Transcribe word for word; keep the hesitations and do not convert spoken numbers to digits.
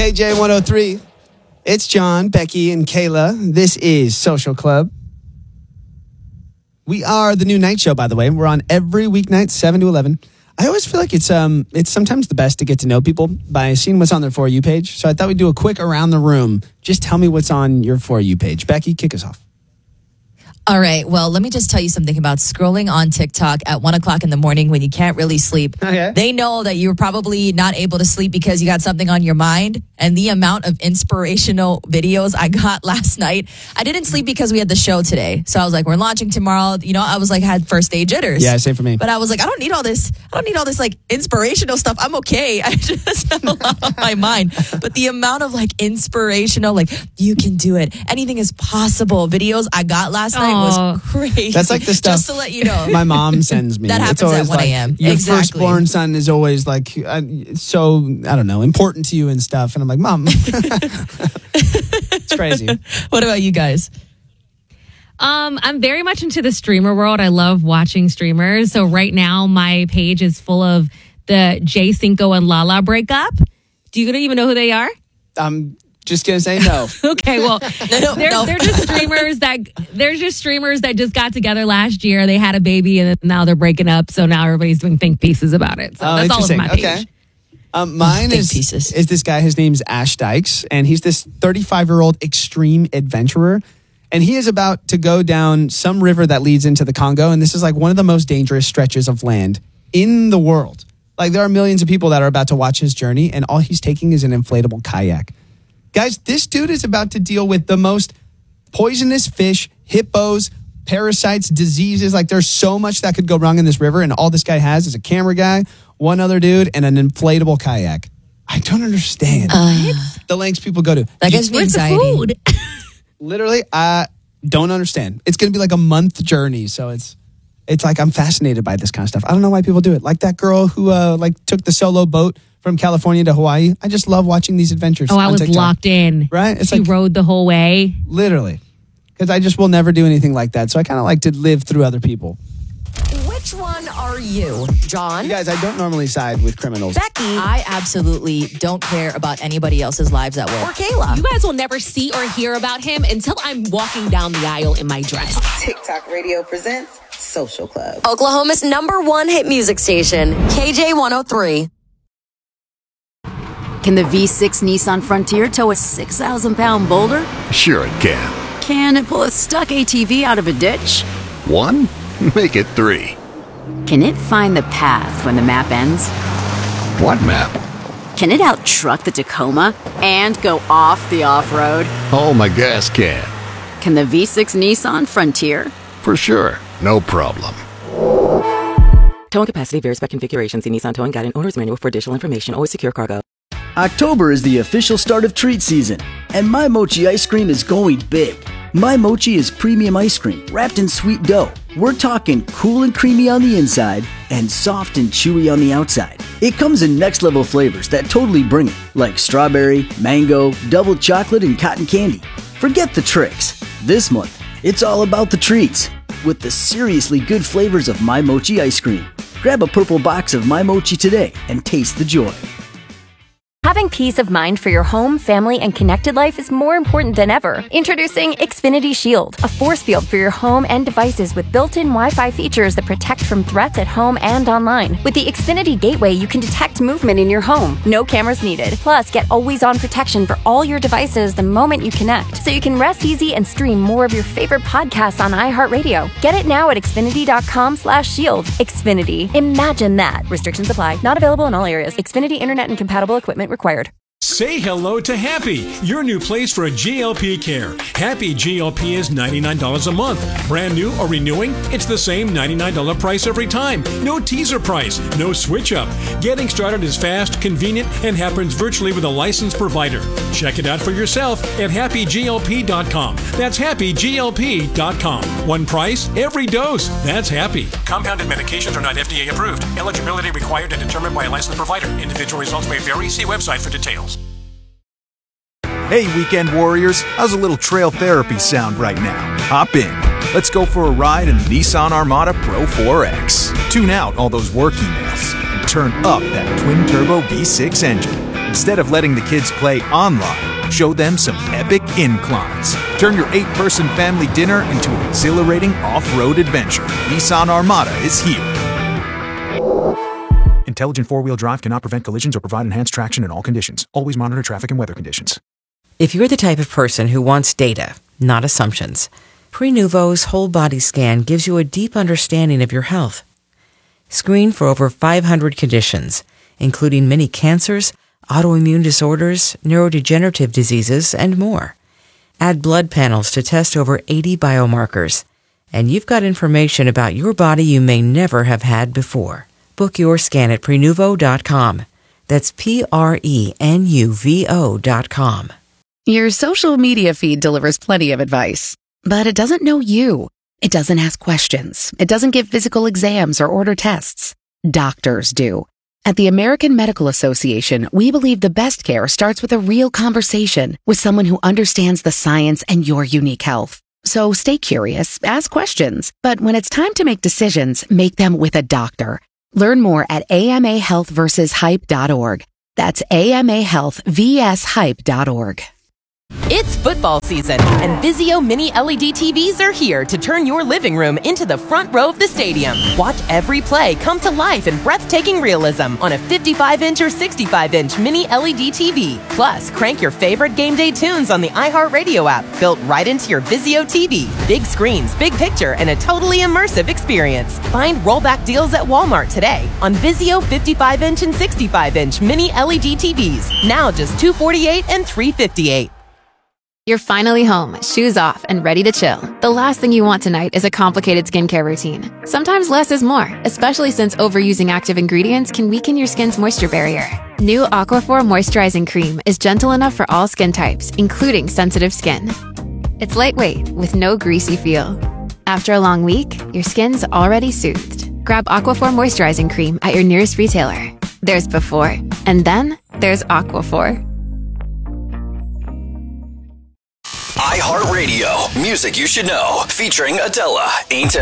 K J one oh three. It's John, Becky, and Kayla. This is Social Club. We are the new night show, by the way. We're on every weeknight, seven to eleven. I always feel like it's um it's sometimes the best to get to know people by seeing what's on their For You page. So I thought we'd do a quick around the room. Just tell me what's on your For You page. Becky, kick us off. All right. Well, let me just tell you something about scrolling on TikTok at one o'clock in the morning when you can't really sleep. Okay. They know that you're probably not able to sleep because you got something on your mind. And the amount of inspirational videos I got last night. I didn't sleep because we had the show today. So I was like, we're launching tomorrow. You know, I was like, had first day jitters. Yeah, same for me. But I was like, I don't need all this. I don't need all this like inspirational stuff. I'm okay. I just have a lot on my mind. But the amount of like inspirational, like you can do it. Anything is possible videos I got last night was crazy. That's like the stuff just to let you know. My mom sends me. That happens it's always at one like, a.m. Your Exactly. firstborn son is always like uh, so, I don't know, important to you and stuff. And I'm like, Mom. It's crazy. What about you guys? Um, I'm very much into the streamer world. I love watching streamers. So right now, my page is full of the J Cinco and Lala breakup. Do you even know who they are? I'm just gonna say no. Okay, well, no, they're no. they're just streamers that they're just streamers that just got together last year. They had a baby and now they're breaking up. So now everybody's doing think pieces about it. So Oh, that's all of interesting. my page. Okay. Um, mine Think is pieces. is this guy. His name's Ash Dykes, and he's this thirty-five-year-old extreme adventurer. And he is about to go down some river that leads into the Congo. And this is like one of the most dangerous stretches of land in the world. Like there are millions of people that are about to watch his journey. And all he's taking is an inflatable kayak. Guys, this dude is about to deal with the most poisonous fish, hippos, parasites, diseases. Like there's so much that could go wrong in this river. And all this guy has is a camera guy, one other dude, and an inflatable kayak. I don't understand Uh, the lengths people go to. that gives me Where's the anxiety. food? Literally, I don't understand. It's going to be like a month journey. So it's it's like I'm fascinated by this kind of stuff. I don't know why people do it. Like that girl who uh, like took the solo boat from California to Hawaii. I just love watching these adventures. Oh, I on was TikTok. locked in. Right? It's she like- rode the whole way. Literally. Because I just will never do anything like that. So I kind of like to live through other people. Which one are you, John? You guys, I don't normally side with criminals. Becky? I absolutely don't care about anybody else's lives at Or work. Kayla? You guys will never see or hear about him until I'm walking down the aisle in my dress. TikTok Radio presents Social Club. Oklahoma's number one hit music station, K J one oh three. Can the V six Nissan Frontier tow a six thousand pound boulder? Sure it can. Can it pull a stuck A T V out of a ditch? One? Make it three. Can it find the path when the map ends? What map? Can it out-truck the Tacoma and go off the off-road? Oh, my gas can. Can the V six Nissan Frontier? For sure. No problem. Towing capacity varies by configuration. See Nissan Towing Guide and Owner's Manual for additional information. Always secure cargo. October is the official start of treat season, and My Mochi ice cream is going big. My Mochi is premium ice cream wrapped in sweet dough. We're talking cool and creamy on the inside and soft and chewy on the outside. It comes in next level flavors that totally bring it, like strawberry, mango, double chocolate, and cotton candy. Forget the tricks. This month, it's all about the treats with the seriously good flavors of My Mochi ice cream. Grab a purple box of My Mochi today and taste the joy. Having peace of mind for your home, family, and connected life is more important than ever. Introducing Xfinity Shield, a force field for your home and devices with built-in Wi-Fi features that protect from threats at home and online. With the Xfinity Gateway, you can detect movement in your home. No cameras needed. Plus, get always-on protection for all your devices the moment you connect, so you can rest easy and stream more of your favorite podcasts on iHeartRadio. Get it now at Xfinity.com slash shield. Xfinity. Imagine that. Restrictions apply. Not available in all areas. Xfinity Internet and compatible equipment required. Say hello to Happy, your new place for G L P care. Happy G L P is ninety-nine dollars a month. Brand new or renewing, it's the same ninety-nine dollars price every time. No teaser price, no switch up. Getting started is fast, convenient, and happens virtually with a licensed provider. Check it out for yourself at happy G L P dot com. That's happy G L P dot com. One price, every dose. That's Happy. Compounded medications are not F D A approved. Eligibility required and determined by a licensed provider. Individual results may vary. See website for details. Hey, weekend warriors, how's a little trail therapy sound right now? Hop in. Let's go for a ride in the Nissan Armada Pro four X. Tune out all those work emails and turn up that twin-turbo V six engine. Instead of letting the kids play online, show them some epic inclines. Turn your eight-person family dinner into an exhilarating off-road adventure. Nissan Armada is here. Intelligent four-wheel drive cannot prevent collisions or provide enhanced traction in all conditions. Always monitor traffic and weather conditions. If you're the type of person who wants data, not assumptions, Prenuvo's whole body scan gives you a deep understanding of your health. Screen for over five hundred conditions, including many cancers, autoimmune disorders, neurodegenerative diseases, and more. Add blood panels to test over eighty biomarkers, and you've got information about your body you may never have had before. Book your scan at Prenuvo dot com. That's P R E N U V O dot com. Your social media feed delivers plenty of advice, but it doesn't know you. It doesn't ask questions. It doesn't give physical exams or order tests. Doctors do. At the American Medical Association, we believe the best care starts with a real conversation with someone who understands the science and your unique health. So stay curious, ask questions, but when it's time to make decisions, make them with a doctor. Learn more at A M A health versus hype dot org. That's A M A health versus hype dot org. It's football season, and Vizio Mini L E D T Vs are here to turn your living room into the front row of the stadium. Watch every play come to life in breathtaking realism on a fifty-five inch or sixty-five inch Mini L E D T V. Plus, crank your favorite game day tunes on the iHeartRadio app, built right into your Vizio T V. Big screens, big picture, and a totally immersive experience. Find rollback deals at Walmart today on Vizio fifty-five inch and sixty-five inch Mini L E D T Vs. Now just two hundred forty-eight dollars and three hundred fifty-eight dollars. You're finally home, shoes off, and ready to chill. The last thing you want tonight is a complicated skincare routine. Sometimes less is more, especially since overusing active ingredients can weaken your skin's moisture barrier. New Aquaphor Moisturizing Cream is gentle enough for all skin types, including sensitive skin. It's lightweight, with no greasy feel. After a long week, your skin's already soothed. Grab Aquaphor Moisturizing Cream at your nearest retailer. There's before, and then there's Aquaphor. iHeartRadio, music you should know, featuring Adela, Ain't